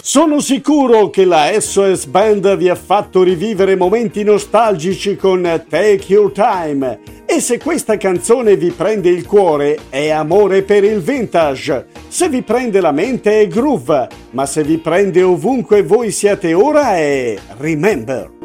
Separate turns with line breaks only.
Sono sicuro che la SOS Band vi ha fatto rivivere momenti nostalgici con Take Your Time. E se questa canzone vi prende il cuore, è amore per il vintage. Se vi prende la mente, è groove. Ma se vi prende ovunque voi siate ora, è Remember.